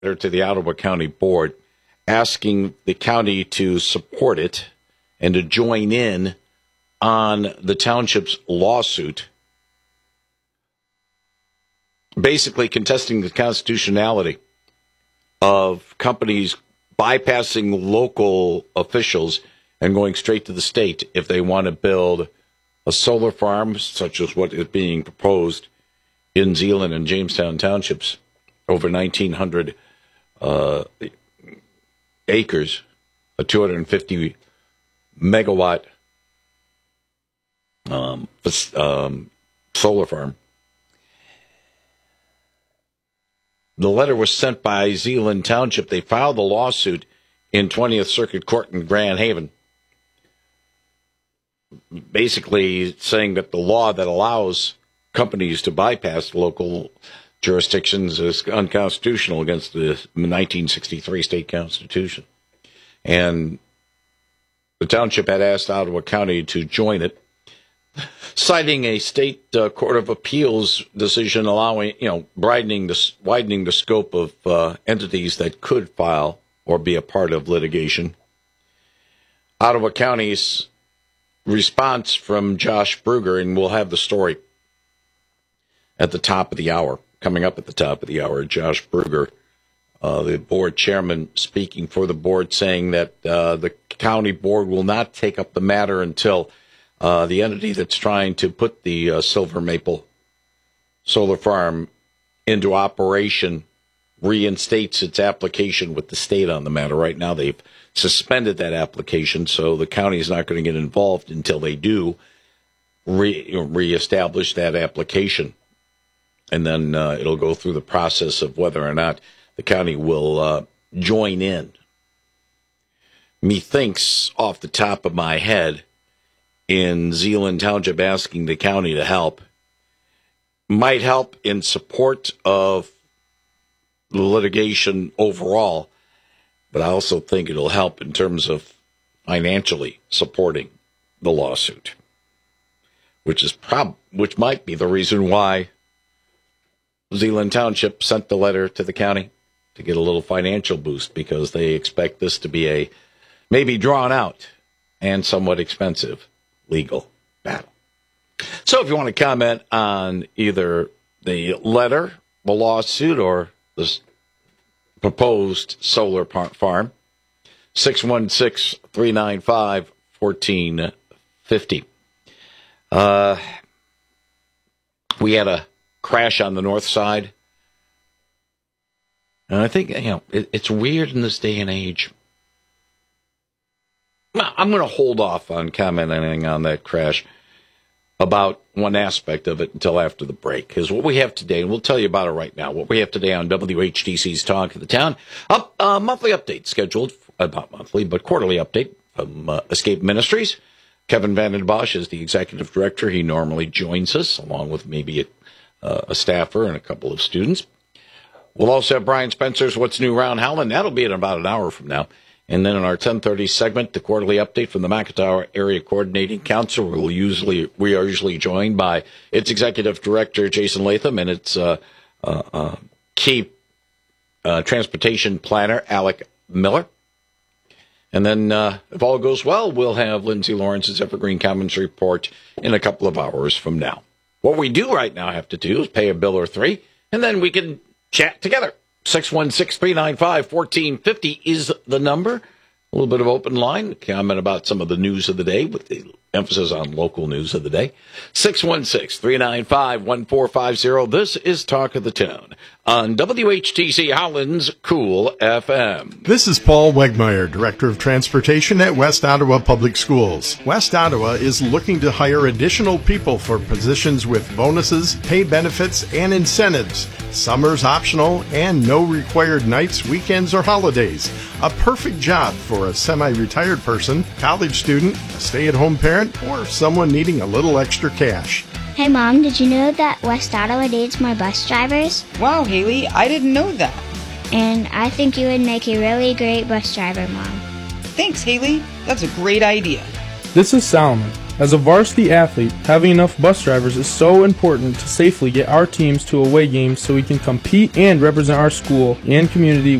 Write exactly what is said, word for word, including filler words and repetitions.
letter to the Ottawa County Board asking the county to support it and to join in on the township's lawsuit, basically contesting the constitutionality of companies bypassing local officials and going straight to the state if they want to build a solar farm, such as what is being proposed in Zeeland and Jamestown townships, over nineteen hundred uh, acres, a two hundred fifty megawatt um, um, solar farm. The letter was sent by Zeeland Township. They filed a lawsuit in twentieth Circuit Court in Grand Haven, basically saying that the law that allows companies to bypass local jurisdictions is unconstitutional against the nineteen sixty-three state constitution. And the township had asked Ottawa County to join it, citing a state uh, court of appeals decision allowing, you know, widening the, widening the scope of uh, entities that could file or be a part of litigation. Ottawa County's response from Josh Bruger, and we'll have the story at the top of the hour, coming up at the top of the hour. Josh Bruger, uh, the board chairman, speaking for the board, saying that uh, the county board will not take up the matter until uh, the entity that's trying to put the uh, Silver Maple solar farm into operation reinstates its application with the state on the matter. Right now, they've suspended that application, so the county is not going to get involved until they do re- reestablish that application. And then uh, it'll go through the process of whether or not the county will uh, join in. Methinks, off the top of my head, in Zeeland Township asking the county to help, might help in support of the litigation overall, but I also think it'll help in terms of financially supporting the lawsuit, which is prob- which might be the reason why Zeeland Township sent the letter to the county to get a little financial boost, because they expect this to be a maybe drawn out and somewhat expensive legal battle. So if you want to comment on either the letter, the lawsuit, or the proposed solar farm, six one six, three nine five, one four five zero. Uh, we had a crash on the north side. And I think, you know, it, it's weird in this day and age. I'm going to hold off on commenting on that crash about one aspect of it until after the break, because what we have today, and we'll tell you about it right now, what we have today on W H T C's Talk of the Town, a uh, monthly update scheduled, uh, not monthly, but quarterly update from uh, Escape Ministries. Kevin Vanden Bosch is the executive director. He normally joins us, along with maybe a, uh, a staffer and a couple of students. We'll also have Brian Spencer's What's New Round Howland. That'll be in about an hour from now. And then in our ten thirty segment, the quarterly update from the McIntyre Area Coordinating Council. We'll usually, we are usually joined by its executive director, Jason Latham, and its uh, uh, uh, key uh, transportation planner, Alec Miller. And then, uh, if all goes well, we'll have Lindsay Lawrence's Evergreen Commons report in a couple of hours from now. What we do right now have to do is pay a bill or three, and then we can chat together. six one six, three nine five, one four five zero is the number. A little bit of open line. Comment about some of the news of the day with the emphasis on local news of the day. six one six, three nine five, one four five zero. This is Talk of the Town on W H T C Howland's Cool F M. This is Paul Wegmeyer, Director of Transportation at West Ottawa Public Schools. West Ottawa is looking to hire additional people for positions with bonuses, pay benefits, and incentives. Summer's optional and no required nights, weekends, or holidays. A perfect job for a semi-retired person, college student, a stay-at-home parent, or someone needing a little extra cash. Hey Mom, did you know that West Ottawa needs more bus drivers? Wow, Haley, I didn't know that. And I think you would make a really great bus driver, Mom. Thanks, Haley. That's a great idea. This is Salmon, As a varsity athlete, having enough bus drivers is so important to safely get our teams to away games so we can compete and represent our school and community